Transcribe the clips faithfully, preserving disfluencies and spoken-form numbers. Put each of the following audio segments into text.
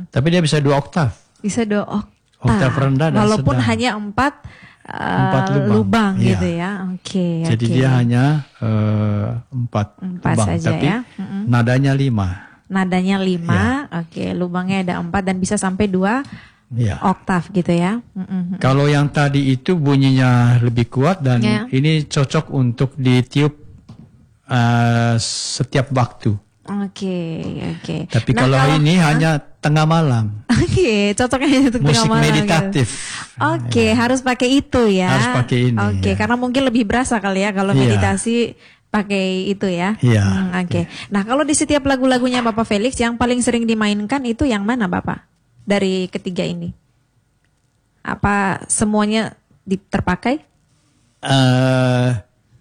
Tapi dia bisa dua oktav. Bisa dua oktav. Oktav rendah dan walaupun sedang. hanya empat, uh, empat lubang, lubang ya. gitu ya. Oke. Okay, Jadi okay. dia hanya uh, empat, empat lubang, saja tapi ya. Mm-mm. nadanya lima. Nadanya lima, ya. Oke. Okay. Lubangnya ada empat dan bisa sampai dua ya. Oktav gitu ya. Mm-mm. Kalau yang tadi itu bunyinya lebih kuat dan ya. Ini cocok untuk ditiup uh, setiap waktu. Oke, okay, oke. Okay. Tapi nah, kalau, kalau ini huh? hanya tengah malam. Oke, okay, cocoknya untuk musik tengah malam. Musik meditatif. Gitu. Oke, okay, ya. Harus pakai itu ya. Harus pakai ini. Oke, okay, ya. Karena mungkin lebih berasa kali ya kalau ya. Meditasi pakai itu ya. Iya. Hmm, oke. Okay. Ya. Nah, kalau di setiap lagu-lagunya Bapak Felix yang paling sering dimainkan itu yang mana, Bapak? Dari ketiga ini? Apa semuanya terpakai? Uh,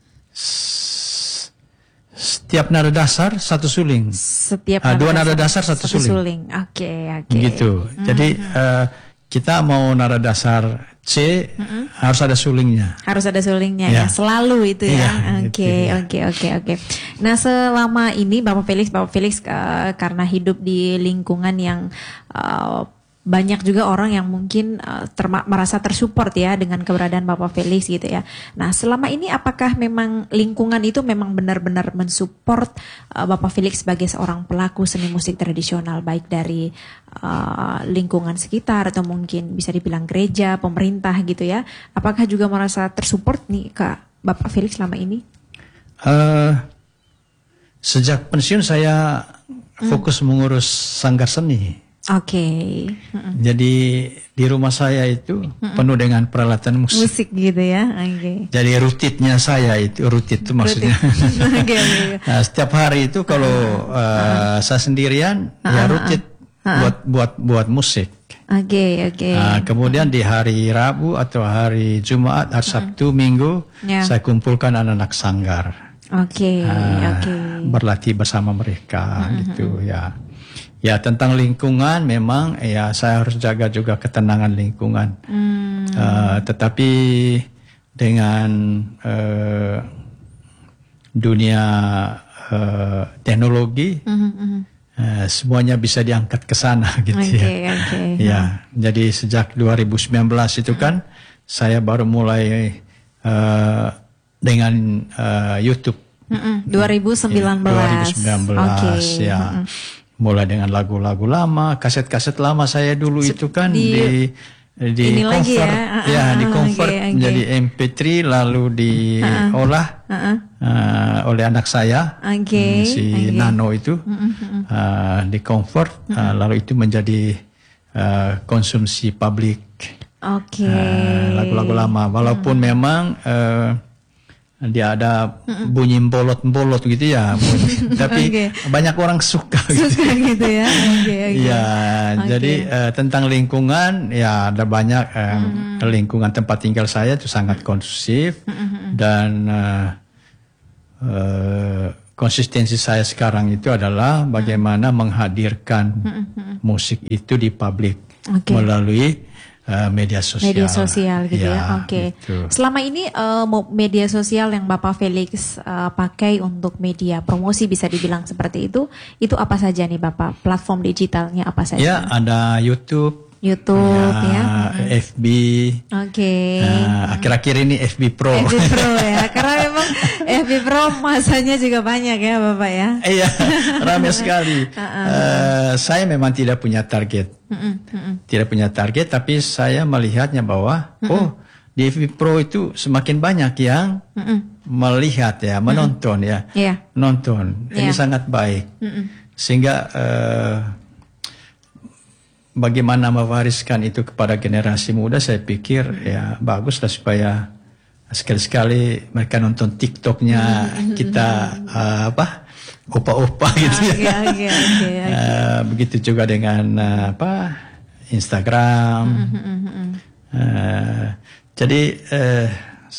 Setiap nada dasar satu suling. Setiap nada uh, dua dasar, nada dasar satu, satu suling. suling. Oke, okay, oke. Okay. Gitu. Mm-hmm. Jadi uh, kita mau nada dasar C mm-hmm. harus ada sulingnya. Harus ada sulingnya ya, ya. Selalu itu ya. Oke, oke, oke, oke. Nah, selama ini Bapak Felix, Bapak Felix uh, karena hidup di lingkungan yang uh, banyak juga orang yang mungkin uh, terma- merasa tersupport ya dengan keberadaan Bapak Felix gitu ya. Nah, selama ini apakah memang lingkungan itu memang benar-benar mensupport uh, Bapak Felix sebagai seorang pelaku seni musik tradisional, baik dari uh, lingkungan sekitar atau mungkin bisa dibilang gereja, pemerintah gitu ya. Apakah juga merasa tersupport nih Kak Bapak Felix selama ini? Uh, sejak pensiun saya fokus hmm. mengurus sanggar seni. Oke. Okay. Mm-mm. Jadi di rumah saya itu Mm-mm. penuh dengan peralatan musik. Musik gitu ya. Oke. Okay. Jadi rutitnya saya itu rutit itu maksudnya. Okay, okay. Nah, setiap hari itu kalau uh, uh, saya sendirian uh, ya rutit uh, uh, buat buat buat musik. Oke, okay, oke. Okay. Nah, kemudian di hari Rabu atau hari Jumat, hari Sabtu, uh, Minggu yeah. saya kumpulkan anak-anak sanggar. Oke, okay, uh, oke. Okay. Berlatih bersama mereka uh-huh. gitu ya. Ya, tentang lingkungan memang ya saya harus jaga juga ketenangan lingkungan. Hmm. Uh, tetapi dengan uh, dunia uh, teknologi, uh-huh. uh, semuanya bisa diangkat ke sana gitu okay, ya. Okay. Ya, jadi sejak dua ribu sembilan belas itu kan uh-huh. saya baru mulai uh, dengan uh, YouTube. Uh-uh. dua ribu sembilan belas. dua ribu sembilan belas okay. ya. Uh-uh. Mulai dengan lagu-lagu lama, kaset-kaset lama saya dulu itu kan di di, di convert ya, ya di convert okay, okay. menjadi M P tiga lalu diolah uh-uh. uh, oleh anak saya okay, si okay. Nano itu uh-uh. uh, di convert uh-uh. uh, lalu itu menjadi uh, konsumsi publik. Okay. Uh, lagu-lagu lama walaupun uh-uh. memang uh, dia ada bunyi bolot-bolot gitu ya, tapi okay. banyak orang suka, suka gitu, gitu ya. Okay, okay. Ya, okay. jadi uh, tentang lingkungan ya ada banyak um, mm. lingkungan tempat tinggal saya itu sangat kondusif mm-hmm. dan uh, uh, konsistensi saya sekarang itu adalah bagaimana menghadirkan mm-hmm. musik itu di publik okay. melalui Uh, media sosial. Media sosial gitu ya, ya. Oke. Okay. Gitu. Selama ini uh, media sosial yang Bapak Felix uh, pakai untuk media promosi bisa dibilang seperti itu, itu apa saja nih Bapak? Platform digitalnya apa saja? Ya, ada YouTube. YouTube ya, ya. F B. Oke. Okay. Uh, akhir-akhir ini F B Pro. F B Pro ya, karena memang F B Pro masanya juga banyak ya Bapak ya. Iya, ramai sekali. Uh-uh. Uh, saya memang tidak punya target, uh-uh. Uh-uh. tidak punya target, tapi saya melihatnya bahwa uh-uh. oh di F B Pro itu semakin banyak yang uh-uh. melihat ya, menonton uh-uh. ya, yeah. nonton. Ini yeah. sangat baik, uh-uh. sehingga uh, bagaimana mewariskan itu kepada generasi muda, saya pikir ya baguslah supaya sekali-sekali mereka nonton TikToknya kita uh, apa opa-opa gitu okay, ya. Okay, okay, okay. Uh, begitu juga dengan uh, apa Instagram. Uh, jadi uh,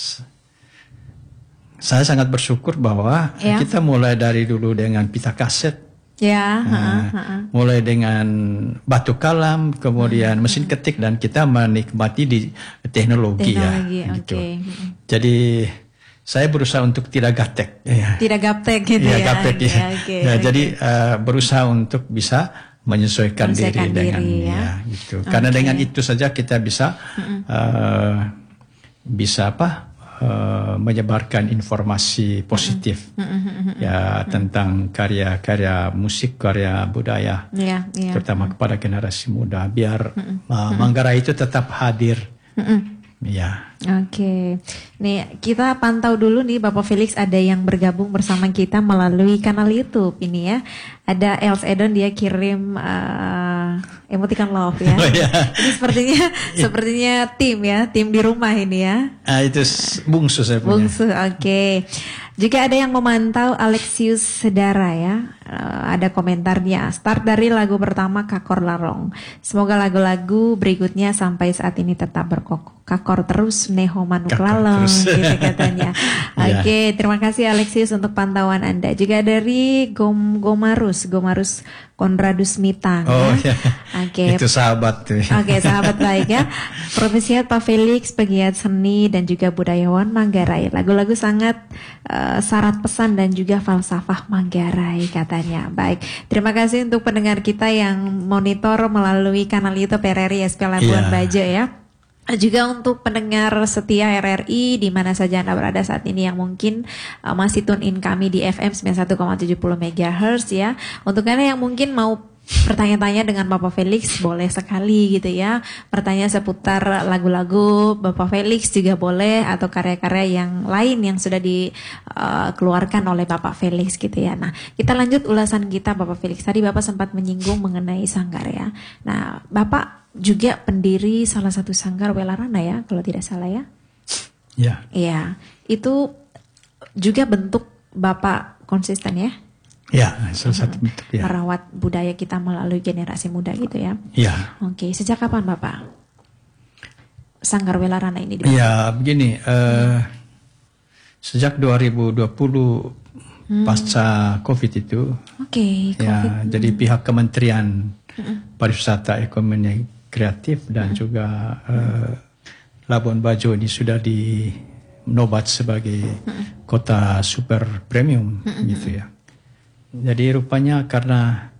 saya sangat bersyukur bahwa yeah. kita mulai dari dulu dengan pita kaset. Ya, uh, uh, uh, uh. mulai dengan batu kalam, kemudian uh, mesin ketik dan kita menikmati di teknologi, teknologi ya. Gitu. Okay. Jadi saya berusaha untuk tidak gaptek. Ya. Tidak gaptek gitu ya. ya. Gaptek, okay, ya. Okay, ya okay. Jadi uh, berusaha untuk bisa menyesuaikan, menyesuaikan diri, diri dengan ya, ya gitu. Karena okay. dengan itu saja kita bisa uh, bisa apa uh, menyebarkan informasi positif ya tentang karya-karya musik, karya budaya, yeah, yeah. terutama kepada generasi muda, biar uh, Manggarai itu tetap hadir. Ya. Oke, okay. Nih kita pantau dulu nih Bapak Felix, ada yang bergabung bersama kita melalui kanal YouTube ini ya. Ada Els Edon, dia kirim uh, emoticon love ya. Oh, yeah. Ini sepertinya sepertinya tim ya, tim di rumah ini ya. Ah, itu bungsu saya punya. Bungsu, oke. Okay. Juga ada yang memantau Alexius Sedara ya, uh, ada komentarnya, start dari lagu pertama Kakor Larong. Semoga lagu-lagu berikutnya sampai saat ini tetap berkokoh. Kakor terus Neho Manuk Lalong gitu katanya. Oke, okay, terima kasih Alexius untuk pantauan Anda. Juga dari Gom Gomarus, Gomarus Konradus Mitang. Oh ya. Oke. Okay. Itu sahabat tuh. Oke, okay, sahabat baik ya. Profesiat Pak Felix, pegiat seni dan juga budayawan Manggarai. Lagu-lagu sangat uh, syarat pesan dan juga falsafah Manggarai katanya. Baik, terima kasih untuk pendengar kita yang monitor melalui kanal YouTube R R I S P Labuan yeah. Bajo ya. Juga untuk pendengar setia R R I di mana saja Anda berada saat ini yang mungkin uh, masih tune in kami di F M sembilan puluh satu koma tujuh megahertz ya. Untuk Anda yang mungkin mau bertanya-tanya dengan Bapak Felix, boleh sekali gitu ya. Bertanya seputar lagu-lagu Bapak Felix juga boleh, atau karya-karya yang lain yang sudah dikeluarkan uh, oleh Bapak Felix gitu ya. Nah, kita lanjut ulasan kita Bapak Felix. Tadi Bapak sempat menyinggung mengenai sanggar ya. Nah, Bapak juga pendiri salah satu sanggar Welarana ya, kalau tidak salah ya. Ya. Iya, itu juga bentuk Bapak konsisten ya. Ya, salah satu bentuk ya. Merawat budaya kita melalui generasi muda gitu ya. Ya. Oke, sejak kapan Bapak sanggar Welarana ini? Ya, begini, uh, sejak dua ribu dua puluh hmm. pasca COVID itu. Oke, COVID. Ya, hmm. jadi pihak Kementerian hmm. Pariwisata, Ekonomi Kreatif dan hmm. juga uh, Labuan Bajo ini sudah dinobat sebagai hmm. kota super premium hmm. gitu ya. Jadi rupanya karena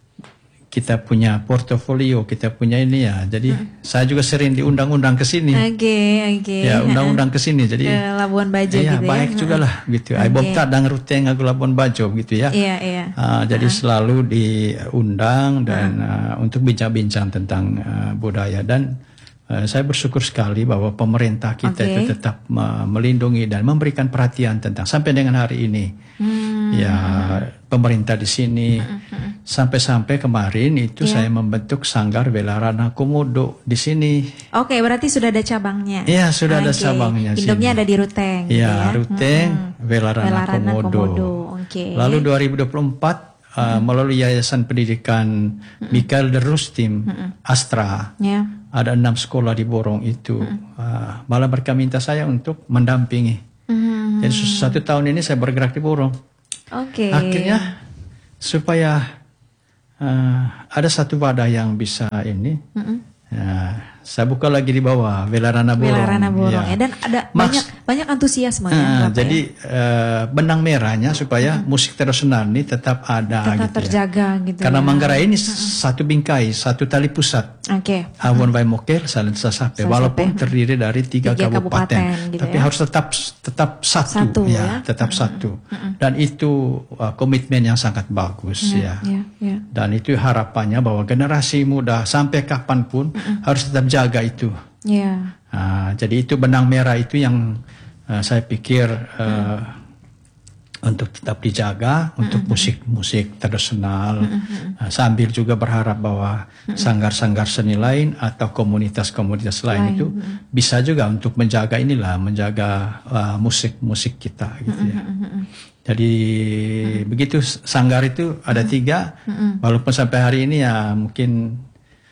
kita punya portofolio, kita punya ini ya. Jadi hmm. saya juga sering diundang-undang ke sini. Oke, okay, oke. Okay. Ya, undang-undang ke sini. Jadi ke Labuan Bajo ya, gitu ya. Baik juga lah gitu. Okay. Ai bobta dang ruteng aku Labuan Bajo gitu ya. Iya, iya. Uh, jadi uh. selalu diundang dan uh. Uh, untuk bincang-bincang tentang uh, budaya, dan uh, saya bersyukur sekali bahwa pemerintah kita okay. itu tetap uh, melindungi dan memberikan perhatian tentang sampai dengan hari ini. Hmm. Ya, pemerintah di sini hmm. sampai-sampai kemarin itu yeah. saya membentuk sanggar Welarana Komodo di sini. Oke, okay, berarti sudah ada cabangnya. Iya, sudah okay. ada cabangnya. Induknya ada di Ruteng. Iya, gitu ya? Ruteng, hmm. Welarana, Welarana Komodo. Komodo. Okay. Lalu dua ribu dua puluh empat uh, hmm. melalui Yayasan Pendidikan hmm. Mikael de Rustim hmm. Astra. Yeah. Ada enam sekolah di Borong itu. Hmm. Uh, malah mereka minta saya untuk mendampingi. Hmm. Jadi satu tahun ini saya bergerak di Borong. Oke. Okay. Akhirnya supaya uh, ada satu wadah yang bisa ini, mm-hmm. uh, saya buka lagi di bawah Welarana Borong. Welarana Borong ya. Dan ada Mas, banyak banyak antusiasme uh, ya. Jadi ya? uh, benang merahnya supaya mm-hmm. musik tradisional ini tetap ada, tetap gitu terjaga ya. gitu. Karena ya. Manggarai ini mm-hmm. satu bingkai, satu tali pusat. Oke. Okay. Awon Wai Moker, Salin Sasape, walaupun terdiri dari tiga, tiga kabupaten, kabupaten gitu tapi ya? harus tetap tetap satu, satu ya, ya, tetap mm-hmm. satu. Mm-hmm. Dan itu uh, komitmen yang sangat bagus mm-hmm. ya. Yeah, yeah. Dan itu harapannya bahwa generasi muda sampai kapanpun mm-hmm. harus tetap jaga itu. Yeah. Uh, jadi itu benang merah itu yang uh, saya pikir uh, mm-hmm. untuk tetap dijaga mm-hmm. untuk musik-musik tradisional mm-hmm. uh, sambil juga berharap bahwa mm-hmm. sanggar-sanggar seni lain atau komunitas-komunitas lain, lain itu mm-hmm. bisa juga untuk menjaga inilah menjaga uh, musik-musik kita gitu mm-hmm. ya. Jadi mm-hmm. begitu sanggar itu ada mm-hmm. tiga mm-hmm. walaupun sampai hari ini ya mungkin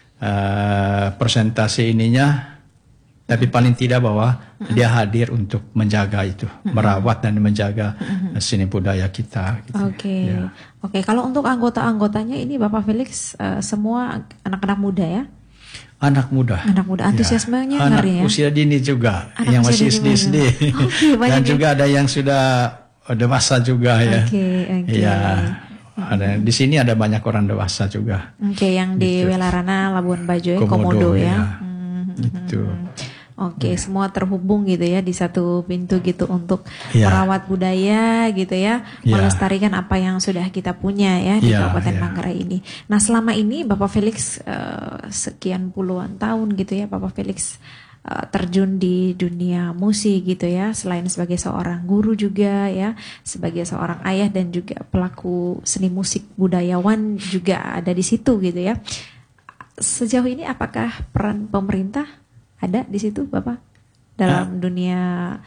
uh, persentase ininya, tapi paling tidak bahwa mm-hmm. dia hadir untuk menjaga itu, mm-hmm. merawat dan menjaga mm-hmm. seni budaya kita. Gitu. Oke, okay. ya. Oke. Okay. Kalau untuk anggota-anggotanya ini Bapak Felix uh, semua anak-anak muda ya? Anak muda. Anak muda. Antusiasmenya ya. ngeri ya? Anak usia dini juga, anak yang masih S D S D. Okay, dan juga ada yang sudah dewasa juga ya. Oke, okay, oke. Okay. Ya. Ada di sini ada banyak orang dewasa juga. Oke, okay, yang di gitu. Welarana, Labuan Bajo, ya, Komodo, Komodo ya. ya. Hmm. Gitu. Oke, okay, ya. Semua terhubung gitu ya di satu pintu gitu untuk ya. merawat budaya gitu ya, ya. melestarikan apa yang sudah kita punya ya di ya, Kabupaten ya. Manggarai ini. Nah, selama ini Bapak Felix uh, sekian puluhan tahun gitu ya, Bapak Felix terjun di dunia musik gitu ya, selain sebagai seorang guru juga ya, sebagai seorang ayah dan juga pelaku seni musik budayawan juga ada di situ gitu ya. Sejauh ini apakah peran pemerintah ada di situ Bapak dalam ya. dunia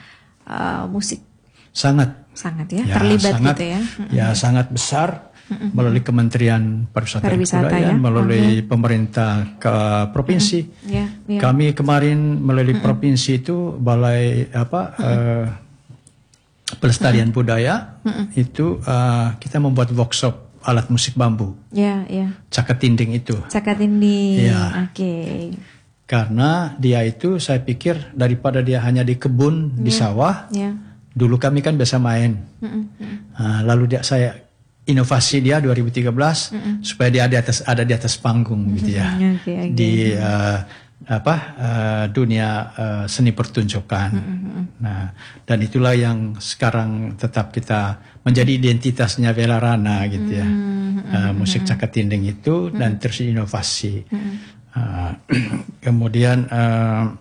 uh, musik? Sangat. Sangat ya, ya terlibat sangat, gitu ya. Ya sangat besar. Mm-hmm. Melalui Kementerian Pariwisata, Pariwisata dan Kebudayaan, ya? melalui okay. pemerintah ke provinsi. Mm-hmm. yeah, yeah. Kami kemarin melalui mm-hmm. provinsi itu balai apa mm-hmm. uh, pelestarian mm-hmm. budaya mm-hmm. itu uh, kita membuat workshop alat musik bambu. Ya, yeah, yeah. Cakatinding itu. Cakatinding. Ya. Oke. Okay. Karena dia itu saya pikir daripada dia hanya di kebun yeah. di sawah. Yeah. Dulu kami kan biasa main. Mm-hmm. Uh, lalu dia saya inovasi dia dua ribu tiga belas mm-hmm. supaya dia di atas ada di atas panggung mm-hmm. gitu ya okay, okay. di uh, apa uh, dunia uh, seni pertunjukan. Mm-hmm. Nah, dan itulah yang sekarang tetap kita menjadi identitasnya Welarana gitu ya. Mm-hmm. Uh, musik Cakatinding itu mm-hmm. dan terus inovasi. Mm-hmm. Uh, kemudian uh,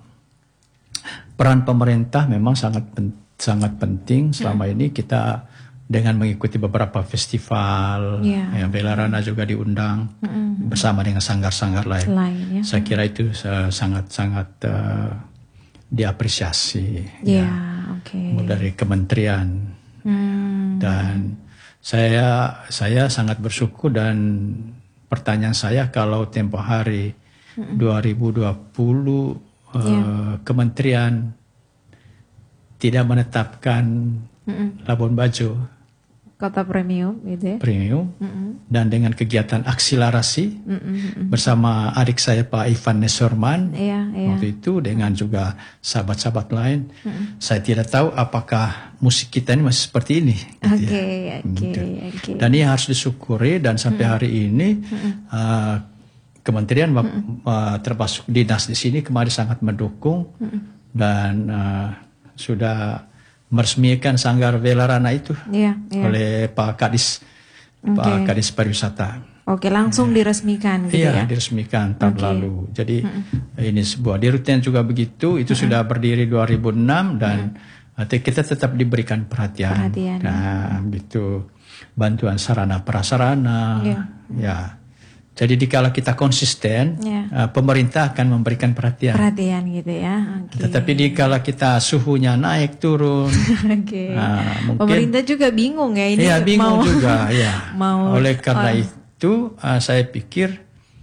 peran pemerintah memang sangat pen, sangat penting selama mm-hmm. ini kita dengan mengikuti beberapa festival, yeah. ya, Welarana juga diundang mm-hmm. bersama dengan sanggar-sanggar lain. lain ya. Saya kira itu sangat-sangat uh, diapresiasi, yeah, ya, okay. dari kementerian. Mm. Dan saya saya sangat bersyukur dan pertanyaan saya kalau tempoh hari mm-hmm. dua ribu dua puluh uh, yeah. kementerian tidak menetapkan mm-hmm. Labuan Bajo kota premium gitu ya. Premium. Mm-hmm. Dan dengan kegiatan akselerasi mm-hmm. bersama adik saya Pak Ivan Nesorman yeah, yeah. waktu itu dengan juga sahabat-sahabat lain. Mm-hmm. Saya tidak tahu apakah musik kita ini masih seperti ini. Oke, gitu ya. oke, gitu. oke. Dan ini harus disyukuri dan sampai mm-hmm. hari ini mm-hmm. uh, kementerian mm-hmm. uh, termasuk dinas di sini kemarin sangat mendukung mm-hmm. dan uh, sudah meresmikan Sanggar Welarana itu yeah, yeah. oleh Pak Kadis, okay. Pak Kadis Pariwisata. Oke, langsung yeah. diresmikan gitu iya, ya? Iya, diresmikan tahun okay. lalu. Jadi mm-hmm. ini sebuah di Ruten juga begitu, itu mm-hmm. sudah berdiri dua ribu enam dan mm-hmm. kita tetap diberikan perhatian. Perhatian. Nah, gitu. Bantuan sarana prasarana, yeah. ya. Jadi dikala kita konsisten, yeah. uh, pemerintah akan memberikan perhatian. Perhatian gitu ya. Okay. Tetapi dikala kita suhunya naik turun, okay. uh, mungkin pemerintah juga bingung ya ini. Iya bingung mau, juga, ya. Mau, Oleh karena oh. itu, uh, saya pikir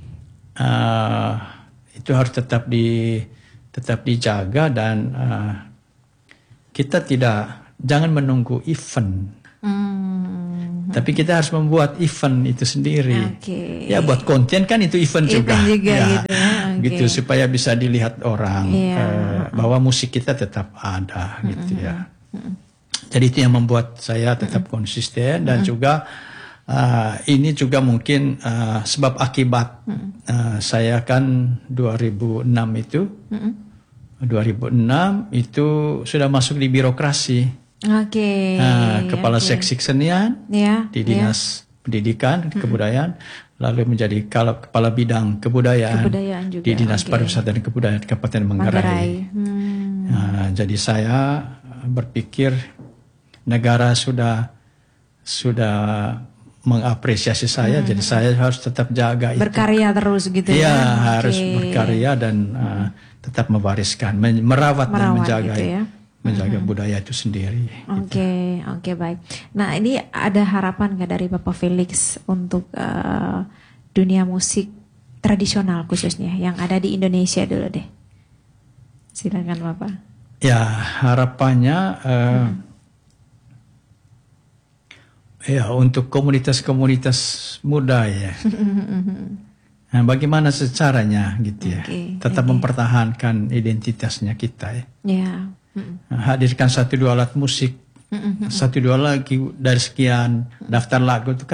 uh, itu harus tetap di tetap dijaga dan uh, kita tidak jangan menunggu event. Hmm. Tapi kita harus membuat event itu sendiri. Okay. Ya buat konten kan itu event, event juga. juga ya, gitu, ya. Okay. gitu supaya bisa dilihat orang yeah. uh, bahwa musik kita tetap ada mm-hmm. gitu ya. Mm-hmm. Jadi itu yang membuat saya tetap mm-hmm. konsisten dan mm-hmm. juga uh, ini juga mungkin uh, sebab akibat mm-hmm. uh, saya kan dua ribu enam itu mm-hmm. dua ribu enam itu sudah masuk di birokrasi. Oke. Okay, nah, kepala okay. seksi kesenian yeah, di dinas yeah. pendidikan mm-hmm. kebudayaan, lalu menjadi kepala bidang kebudayaan, kebudayaan juga, di dinas okay. pariwisata dan kebudayaan Kabupaten Manggarai. Manggarai. Hmm. Nah, jadi saya berpikir negara sudah sudah mengapresiasi saya, hmm. jadi saya harus tetap jaga berkarya itu. terus gitu ya. Iya, okay. harus berkarya dan uh, tetap mewariskan, merawat, merawat dan menjaga. Gitu ya. Menjaga mm-hmm. budaya itu sendiri. Oke, okay, gitu. oke okay, baik. Nah ini ada harapan nggak dari Bapak Felix untuk uh, dunia musik tradisional khususnya yang ada di Indonesia dulu deh. Silakan Bapak. Ya harapannya uh, hmm. ya untuk komunitas-komunitas muda ya. Nah, bagaimana secaranya gitu ya? Okay, Tetap okay. mempertahankan identitasnya kita ya. Yeah. Mm-hmm. Hadirkan satu dua alat musik, mm-hmm. satu dua lagi dari sekian daftar lagu itu kan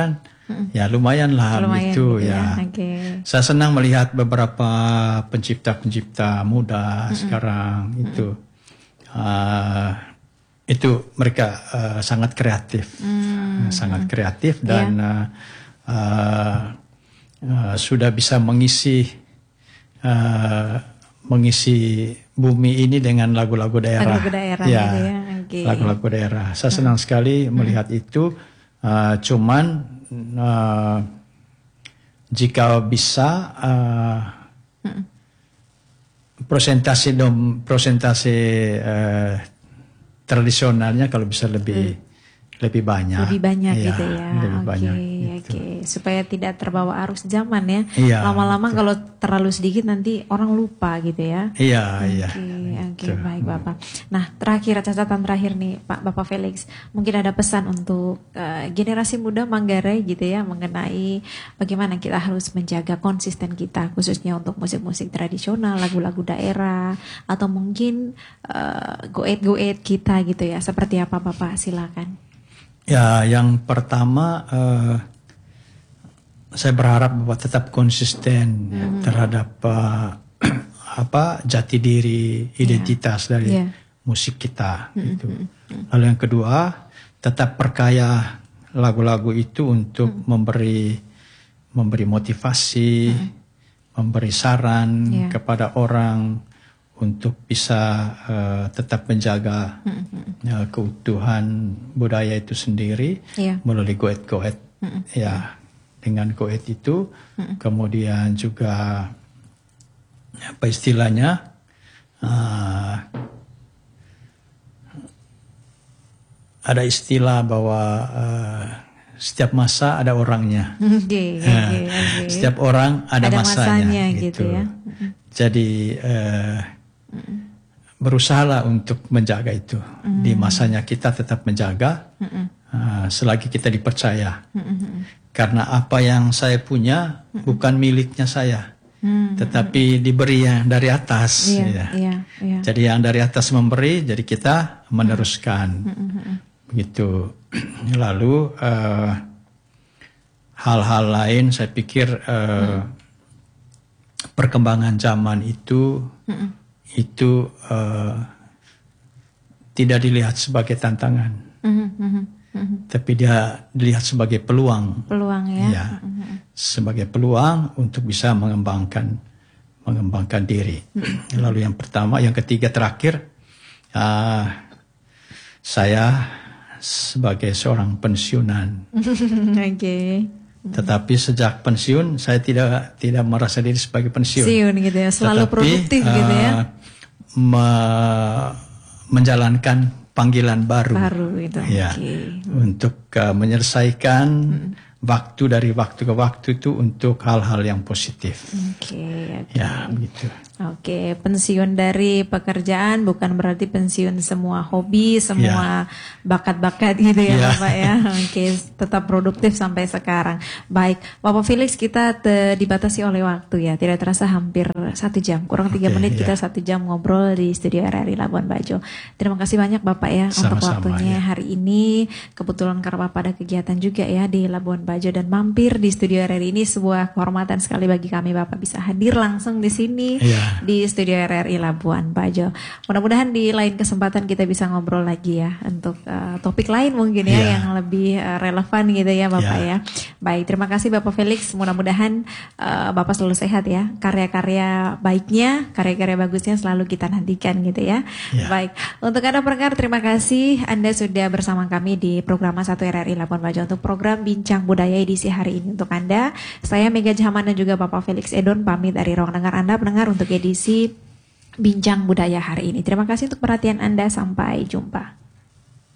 hmm. ya lumayan lah lumayan itu gitu ya. ya. Okay. Saya senang melihat beberapa pencipta-pencipta muda hmm. sekarang hmm. itu, uh, itu mereka uh, sangat kreatif, hmm. sangat kreatif dan yeah. uh, uh, uh, sudah bisa mengisi uh, mengisi bumi ini dengan lagu-lagu daerah. Lagu-lagu daerah ya. Gitu ya. Okay. Lagu-lagu daerah. Saya senang hmm. sekali melihat hmm. itu. Uh, cuman uh, jika bisa uh, hmm. presentasi dom presentasi uh, tradisionalnya kalau bisa lebih hmm. lebih banyak. Lebih banyak ya, gitu ya. Lebih okay, banyak. Oke. Gitu. Supaya tidak terbawa arus zaman ya. Iya, Lama-lama gitu. kalau terlalu sedikit nanti orang lupa gitu ya. Iya, okay, iya. Oke, okay, baik Bapak. Nah, terakhir catatan terakhir nih Pak Bapak Felix, mungkin ada pesan untuk uh, generasi muda Manggarai gitu ya mengenai bagaimana kita harus menjaga konsisten kita khususnya untuk musik-musik tradisional, lagu-lagu daerah atau mungkin uh, goet-goet kita gitu ya. Seperti apa Bapak? Silakan. Ya, yang pertama uh, saya berharap bahwa tetap konsisten hmm. terhadap uh, apa jati diri, identitas yeah. dari yeah. musik kita. Hmm. Gitu. Hmm. Lalu yang kedua, tetap perkaya lagu-lagu itu untuk hmm. memberi memberi motivasi, hmm. memberi saran yeah. kepada orang untuk bisa uh, tetap menjaga hmm. uh, keutuhan budaya itu sendiri yeah. melalui goet-goet. Hmm. Ya. Dengan goet itu, hmm. kemudian juga apa istilahnya, uh, ada istilah bahwa uh, setiap masa ada orangnya, okay, okay, okay. setiap orang ada, ada masanya, masanya gitu. gitu ya. Jadi uh, hmm. berusahalah untuk menjaga itu hmm. di masanya kita tetap menjaga hmm. uh, selagi kita dipercaya. Hmm. Karena apa yang saya punya mm-hmm. bukan miliknya saya, mm-hmm. tetapi diberi yang dari atas. Yeah, ya. yeah, yeah. Jadi yang dari atas memberi, jadi kita meneruskan. Mm-hmm. Begitu. Lalu uh, hal-hal lain saya pikir uh, mm-hmm. perkembangan zaman itu mm-hmm. itu uh, tidak dilihat sebagai tantangan. Mm-hmm. Mm-hmm. Tapi dia dilihat sebagai peluang, peluang ya, ya mm-hmm. sebagai peluang untuk bisa mengembangkan, mengembangkan diri. Mm-hmm. Lalu yang pertama, yang ketiga terakhir, uh, saya sebagai seorang pensiunan. Oke. Okay. Tetapi sejak pensiun saya tidak tidak merasa diri sebagai pensiun. Pensiun gitu ya, selalu Tetapi, produktif uh, gitu ya. Me- menjalankan panggilan baru, baru itu, ya, okay. untuk uh, menyelesaikan hmm. waktu dari waktu ke waktu itu untuk hal-hal yang positif. Oke, okay, okay. Ya, begitu. Oke, okay. Pensiun dari pekerjaan bukan berarti pensiun semua hobi, semua ya. bakat-bakat gitu ya, ya. Bapak ya. Oke, okay. Tetap produktif sampai sekarang. Baik, Bapak Felix, kita te- dibatasi oleh waktu ya. Tidak terasa hampir satu jam, kurang tiga okay, menit ya. Kita satu jam ngobrol di studio R R I Labuan Bajo. Terima kasih banyak Bapak ya. Sama-sama, untuk waktunya ya. Hari ini. Kebetulan karena Bapak ada kegiatan juga ya di Labuan Bajo dan mampir di studio R R I ini sebuah kehormatan sekali bagi kami Bapak bisa hadir langsung di sini. Ya. Di studio R R I Labuan Bajo. Mudah-mudahan di lain kesempatan kita bisa ngobrol lagi ya untuk uh, topik lain mungkin ya yeah. yang lebih uh, relevan gitu ya Bapak yeah. ya. Baik, terima kasih Bapak Felix. Mudah-mudahan uh, Bapak selalu sehat ya. Karya-karya baiknya, karya-karya bagusnya selalu kita nantikan gitu ya. Yeah. Baik, untuk Anda pendengar terima kasih Anda sudah bersama kami di program satu R R I Labuan Bajo untuk program Bincang Budaya edisi hari ini untuk Anda. Saya Mega Jahaman dan juga Bapak Felix Edon pamit dari ruang dengar Anda pendengar untuk edisi Bincang Budaya hari ini. Terima kasih untuk perhatian Anda. Sampai jumpa.